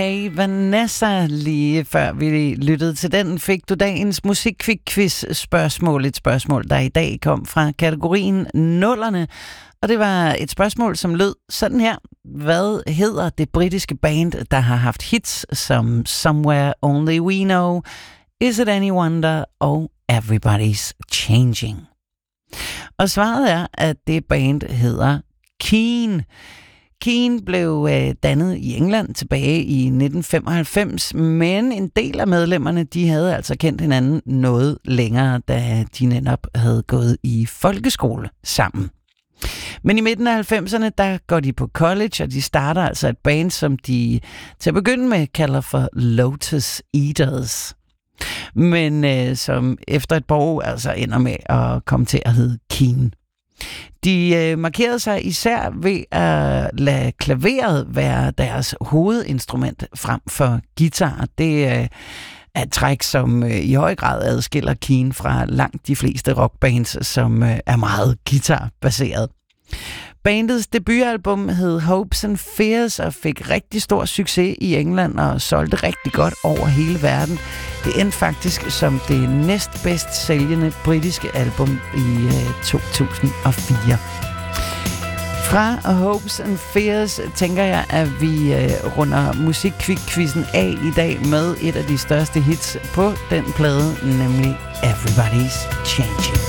Hey Vanessa, lige før vi lyttede til den, fik du dagens musikquiz-spørgsmål. Et spørgsmål, der i dag kom fra kategorien nullerne. Og det var et spørgsmål, som lød sådan her. Hvad hedder det britiske band, der har haft hits som Somewhere Only We Know, Is It Any Wonder og Everybody's Changing? Og svaret er, at det band hedder Keane. Keane blev dannet i England tilbage i 1995, men en del af medlemmerne, de havde altså kendt hinanden noget længere, da de netop havde gået i folkeskole sammen. Men i midten af 90'erne, der går de på college, og de starter altså et band, som de til at begynde med kalder for Lotus Eaters. Men som efter et par år altså ender med at komme til at hedde Keane. De markerede sig især ved at lade klaveret være deres hovedinstrument frem for guitar. Det er et træk, som i høj grad adskiller Keane fra langt de fleste rockbands, som er meget guitarbaseret. Bandets debutalbum hed Hopes and Fears og fik rigtig stor succes i England og solgte rigtig godt over hele verden. Det endte faktisk som det næstbedst sælgende britiske album i 2004. Fra Hopes and Fears tænker jeg, at vi runder musikquizzen af i dag med et af de største hits på den plade, nemlig Everybody's Changing.